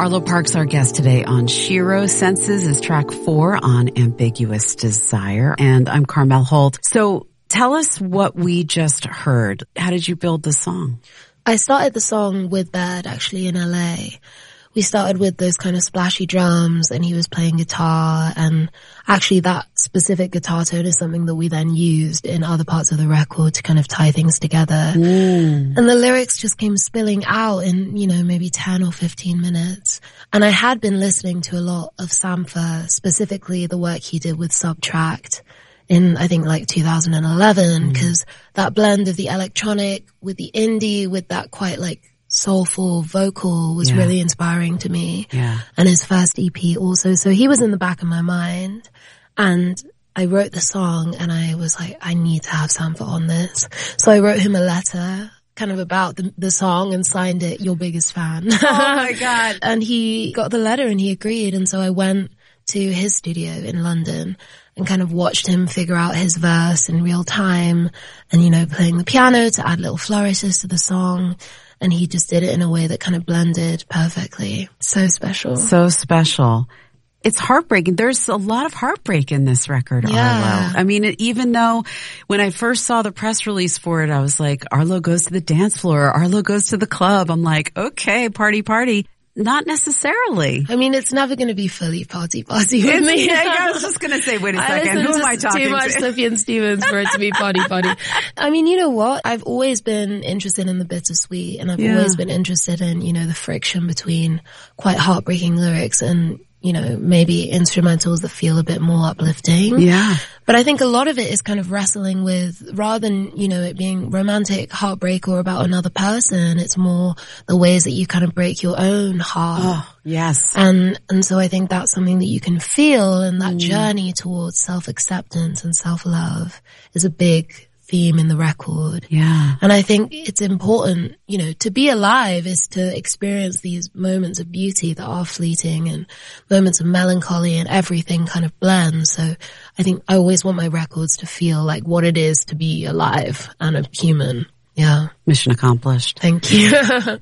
Arlo Parks, our guest today on Shiro. Senses is track 4 on Ambiguous Desire. And I'm Carmel Holt. So tell us what we just heard. How did you build the song? I started the song with Bird actually in LA. We started with those kind of splashy drums and he was playing guitar, and actually that specific guitar tone is something that we then used in other parts of the record to kind of tie things together. And the lyrics just came spilling out in, maybe 10 or 15 minutes. And I had been listening to a lot of Sampha, specifically the work he did with Subtract in, I think, like 2011, because that blend of the electronic with the indie with that quite like soulful vocal was really inspiring to me. And his first EP also. So he was in the back of my mind, and I wrote the song and I was like, I need to have Sampha on this. So I wrote him a letter kind of about the song and signed it, "Your biggest fan." Oh my God. And he got the letter and he agreed. And so I went to his studio in London and kind of watched him figure out his verse in real time and, playing the piano to add little flourishes to the song. And he just did it in a way that kind of blended perfectly. So special. So special. It's heartbreaking. There's a lot of heartbreak in this record, Arlo. I mean, even though when I first saw the press release for it, I was like, Arlo goes to the dance floor, Arlo goes to the club. I'm like, okay, party, party. Not necessarily. I mean, it's never going to be fully party with me. I was just going to say, wait a second, who am I talking to? Too much Sufjan Stevens for it to be party. I mean, you know what? I've always been interested in the bittersweet, and I've always been interested in, the friction between quite heartbreaking lyrics and, maybe instrumentals that feel a bit more uplifting. But I think a lot of it is kind of wrestling with, rather than, it being romantic heartbreak or about another person, it's more the ways that you kind of break your own heart. Oh, yes. And so I think that's something that you can feel, and that journey towards self-acceptance and self-love is a big theme in the record. And I think it's important, to be alive is to experience these moments of beauty that are fleeting and moments of melancholy, and everything kind of blends. So I think I always want my records to feel like what it is to be alive and a human. Mission accomplished. Thank you.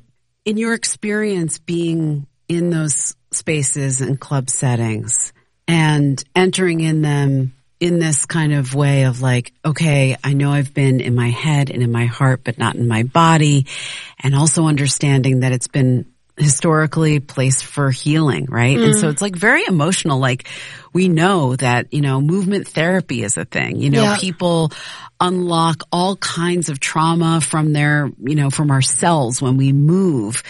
In your experience being in those spaces and club settings and entering in them in this kind of way of like, okay, I know I've been in my head and in my heart, but not in my body. And also understanding that it's been historically a place for healing, right? And so it's like very emotional. Like we know that, movement therapy is a thing. People unlock all kinds of trauma from their, from our cells when we move.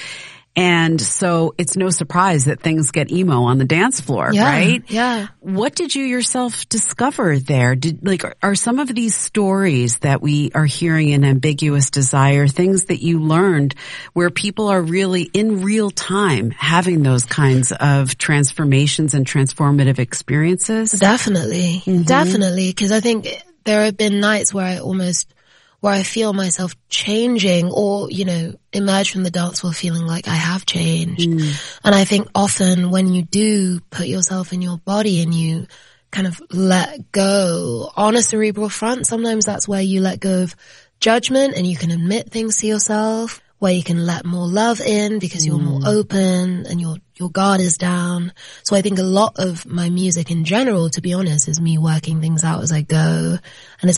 And so it's no surprise that things get emo on the dance floor, right? What did you yourself discover there? Are some of these stories that we are hearing in Ambiguous Desire things that you learned where people are really in real time having those kinds of transformations and transformative experiences? Definitely. Definitely. 'Cause I think there have been nights where I feel myself changing or, emerge from the dance floor feeling like I have changed. And I think often when you do put yourself in your body and you kind of let go on a cerebral front, sometimes that's where you let go of judgment and you can admit things to yourself, where you can let more love in because you're more open and your guard is down. So I think a lot of my music in general, to be honest, is me working things out as I go. And it's